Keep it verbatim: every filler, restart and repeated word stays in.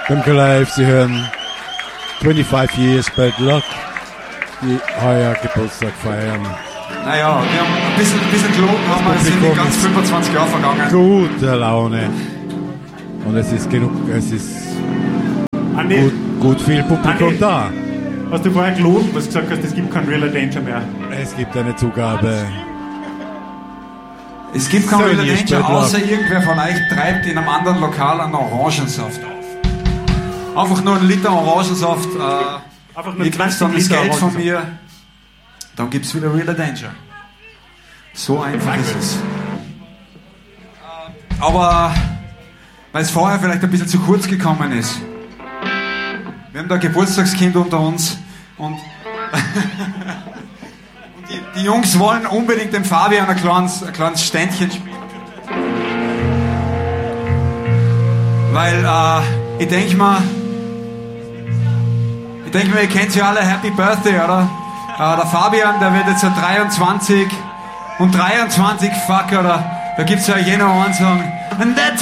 beim Live. Sie hören fünfundzwanzig Years Bad Luck, die heuer Geburtstag feiern. Naja, wir haben ein bisschen, ein bisschen gelogen, haben wir, es sind nicht ganz fünfundzwanzig Jahre vergangen. Gute Laune. Und es ist genug, es ist Andi, gut, gut viel Publikum Andi, da. Hast du vorher gelogen, was du gesagt hast, es gibt keinen Real Danger mehr? Es gibt eine Zugabe. Es gibt keinen So, Real Years Danger, Bad Luck. außer irgendwer von euch treibt in einem anderen Lokal einen Orangensaft auf. Einfach nur einen Liter Orangensaft. Äh, Einfach nur ihr kriegt zwanzig dann das Liter Geld von Orangensaft. mir. Dann gibt es wieder Real Danger. So einfach ist es. Aber weil es vorher vielleicht ein bisschen zu kurz gekommen ist. Wir haben da ein Geburtstagskind unter uns und, und die, die Jungs wollen unbedingt dem Fabian ein kleines, ein kleines Ständchen spielen. Weil äh, ich denke mal, ich denke mal, ihr kennt ja alle Happy Birthday, oder? Äh, der Fabian, der wird jetzt ja dreiundzwanzig und dreiundzwanzig, fuck, oder? Da gibt es ja jener einen Song. And that's